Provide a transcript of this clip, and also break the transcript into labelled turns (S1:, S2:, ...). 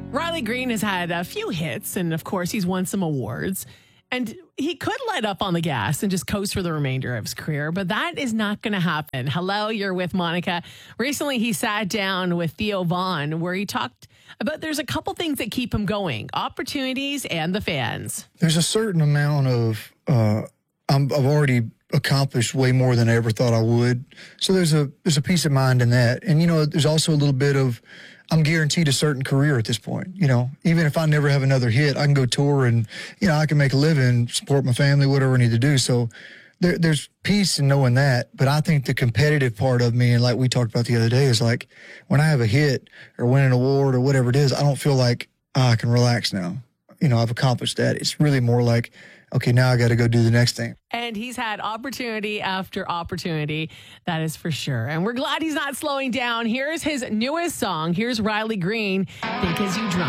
S1: Riley Green has had a few hits, and of course, he's won some awards. And he could let up on the gas and just coast for the remainder of his career, but that is not going to happen. Hello, you're with Monica. Recently, he sat down with Theo Vaughn, where he talked about there's a couple things that keep him going: opportunities and the fans.
S2: There's a certain amount of I've already accomplished way more than I ever thought I would. So there's a peace of mind in that, and there's also a little bit of I'm guaranteed a certain career at this point. Even if I never have another hit, I can go tour and I can make a living, support my family, whatever I need to do. So there's peace in knowing that. But I think the competitive part of me, and like we talked about the other day, is like when I have a hit or win an award or whatever it is, I don't feel like I can relax now. I've accomplished that. It's really more like, okay, now I got to go do the next thing.
S1: And he's had opportunity after opportunity, that is for sure. And we're glad he's not slowing down. Here's his newest song. Here's Riley Green, Think As You Drive.